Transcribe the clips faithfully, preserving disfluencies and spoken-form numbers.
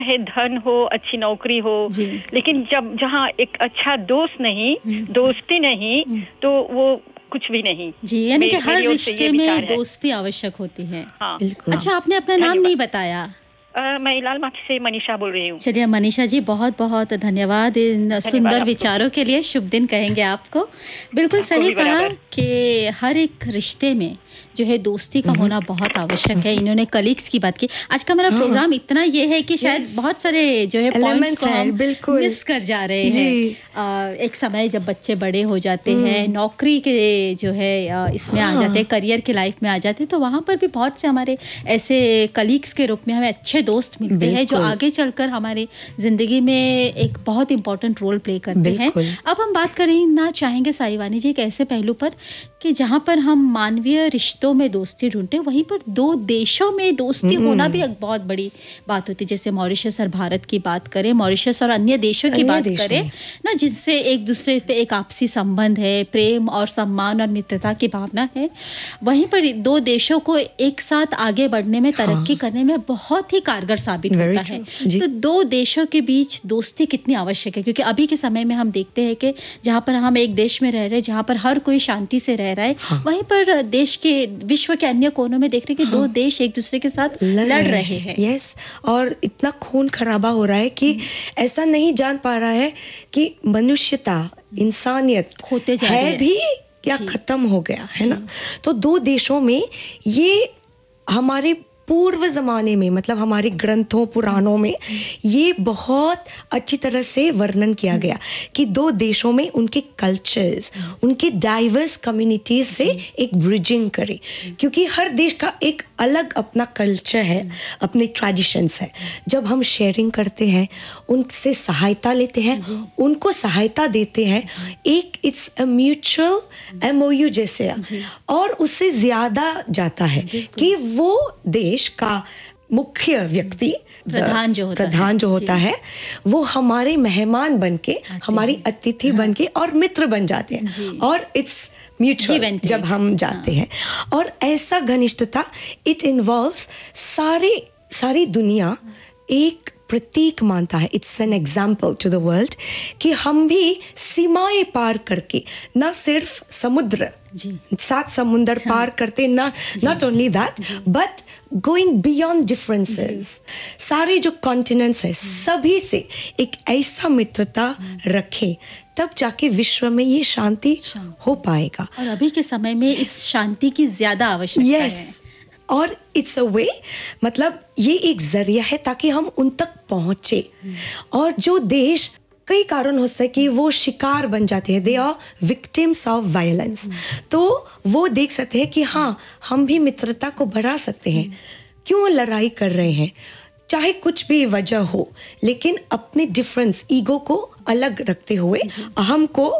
है धन हो, अच्छी नौकरी हो, लेकिन जब जहाँ एक अच्छा दोस्त नहीं, दोस्ती नहीं, तो वो कुछ भी नहीं जी। यानी कि हर रिश्ते में दोस्ती आवश्यक होती है। हाँ। अच्छा, आपने अपना नाम नहीं बताया। Uh, मैं लाल माटी से मनीषा बोल रही हूँ। चलिए मनीषा जी, बहुत बहुत धन्यवाद इन सुंदर विचारों के लिए। शुभ दिन कहेंगे आपको। बिल्कुल सही कहा कि हर एक रिश्ते में जो है दोस्ती का होना बहुत आवश्यक है। इन्होंने कलीग्स की बात की। आज का मेरा हाँ। प्रोग्राम इतना ये है कि शायद yes. बहुत सारे जो है पॉइंट्स को हम मिस कर जा रहे हैं। आ, एक समय जब बच्चे बड़े हो जाते हैं, नौकरी के जो है इसमें हाँ। आ जाते हैं, करियर के लाइफ में आ जाते हैं, तो वहाँ पर भी बहुत से हमारे ऐसे कलीग्स के रूप में हमें अच्छे दोस्त मिलते हैं जो आगे चलकर हमारी ज़िंदगी में एक बहुत इंपॉर्टेंट रोल प्ले करते हैं। अब हम बात करना चाहेंगे साईवानी जी एक ऐसे पहलू पर कि जहाँ पर हम मानवीय रिश्तों में दोस्ती ढूंढते हैं, वहीं पर दो देशों में दोस्ती होना भी एक बहुत बड़ी बात होती है। जैसे मॉरिशस और भारत की बात करें, मॉरिशस और अन्य देशों की बात करें ना, जिनसे एक दूसरे पे एक आपसी संबंध है, प्रेम और सम्मान और मित्रता की भावना है, वहीं पर दो देशों को एक साथ आगे बढ़ने में, तरक्की हाँ। करने में बहुत ही कारगर साबित Very होता है। तो दो देशों के बीच दोस्ती कितनी आवश्यक है, क्योंकि अभी के समय में हम देखते हैं कि जहाँ पर हम एक देश में रह रहे हैं, जहाँ पर हर कोई शांति से रह रहा है, हाँ। वहीं पर देश के, विश्व के अन्य कोनों में देख रहे हैं कि हाँ। दो देश एक दूसरे के साथ लड़, लड़ रहे हैं। यस, और इतना खून खराबा हो रहा है कि ऐसा नहीं जान पा रहा है कि मनुष्यता, इंसानियत खोते जा है भी क्या खत्म हो गया है ना। तो दो देशों में ये हमारे पूर्व ज़माने में, मतलब हमारे ग्रंथों पुराणों में ये बहुत अच्छी तरह से वर्णन किया गया कि दो देशों में उनके कल्चर्स, उनके डाइवर्स कम्युनिटीज से एक ब्रिजिंग करे, क्योंकि हर देश का एक अलग अपना कल्चर है, अपने ट्रेडिशंस है। जब हम शेयरिंग करते हैं, उनसे सहायता लेते हैं, उनको सहायता देते हैं, एक इट्स अ म्यूचुअल एमओयू जैसे, और उससे ज़्यादा जाता है कि वो देश का मुख्य व्यक्ति, प्रधान जो होता प्रधान है, जो होता है वो हमारे मेहमान बनके, हमारी अतिथि हाँ। बनके और मित्र बन जाते हैं, और इट्स म्यूचुअल जब हम जाते हाँ। हैं। और ऐसा घनिष्ठता, इट इन्वॉल्व्स सारे सारी दुनिया एक प्रतीक मानता है। It's an example to the world कि हम भी सीमाएं पार करके, ना सिर्फ समुद्र, सात समुंदर हाँ। पार करते, ना not only that but going beyond differences, सारे जो कॉन्टिनेंट्स है सभी से एक ऐसा मित्रता रखे, तब जाके विश्व में ये शांति हो पाएगा। और अभी के समय में इस शांति की ज्यादा आवश्यकता yes. है। और इट्स अ वे, मतलब ये एक जरिया है ताकि हम उन तक पहुंचे। और जो देश कई कारण हो सकते हैं कि वो शिकार बन जाते हैं, they are victims of violence, तो वो देख सकते हैं कि हाँ, हम भी मित्रता को बढ़ा सकते हैं। क्यों लड़ाई कर रहे हैं, चाहे कुछ भी वजह हो, लेकिन अपने डिफरेंस, ईगो को अलग रखते हुए, अहम को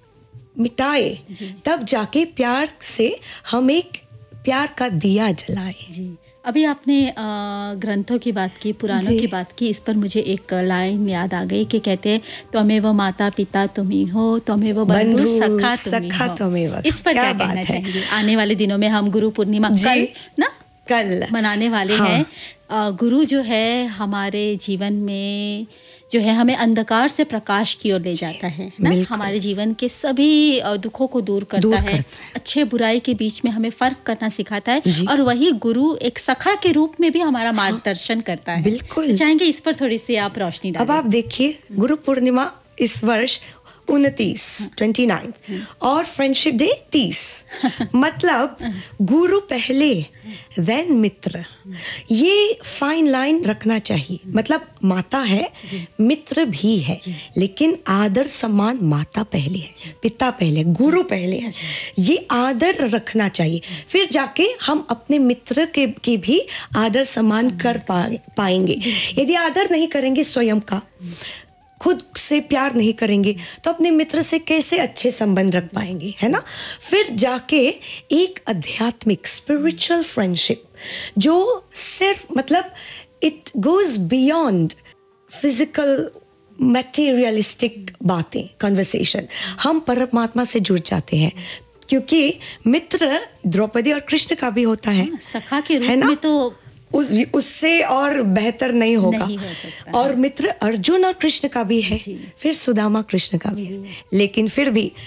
मिटाए, तब जाके प्यार से हम एक प्यार का दिया जलाए। जी। अभी आपने ग्रंथों की बात की, पुराणों की बात की, इस पर मुझे एक लाइन याद आ गई कि कहते हैं, तुम्हें वो माता पिता तुम्ही हो, तुम्हें वो बंधु सखा तुम्ही हो। तुम्हें इस पर क्या, क्या कहना चाहेंगे? आने वाले दिनों में हम गुरु पूर्णिमा कल ना कल मनाने वाले हाँ। हैं। गुरु जो है हमारे जीवन में जो है हमें अंधकार से प्रकाश की ओर ले जाता है ना, हमारे जीवन के सभी दुखों को दूर करता दूर है, अच्छे बुराई के बीच में हमें फर्क करना सिखाता है, और वही गुरु एक सखा के रूप में भी हमारा मार्गदर्शन करता है। बिल्कुल। चाहेंगे इस पर थोड़ी सी आप रोशनी डालें। अब आप देखिए, गुरु पूर्णिमा इस वर्ष उनतीस ट्वेंटी नाइन और फ्रेंडशिप डे तीस, मतलब गुरु पहले देन मित्र, ये फाइन लाइन रखना चाहिए। मतलब माता है, मित्र भी है, लेकिन आदर सम्मान माता पहले है, पिता पहले, गुरु पहले है, ये आदर रखना चाहिए। फिर जाके हम अपने मित्र के की भी आदर सम्मान कर पा, पाएंगे। यदि आदर नहीं करेंगे स्वयं का, खुद से प्यार नहीं करेंगे, तो अपने मित्र से कैसे अच्छे संबंध रख पाएंगे, है ना। फिर जाके एक आध्यात्मिक स्पिरिचुअल फ्रेंडशिप जो सिर्फ, मतलब it goes beyond physical materialistic बातें, कन्वर्सेशन, हम परमात्मा से जुड़ जाते हैं। क्योंकि मित्र द्रौपदी और कृष्ण का भी होता है, सखा के रूप में तो उस उससे और बेहतर नहीं होगा। नहीं हो सकता। और मित्र अर्जुन और कृष्ण का भी है, फिर सुदामा कृष्ण का भी है, लेकिन फिर भी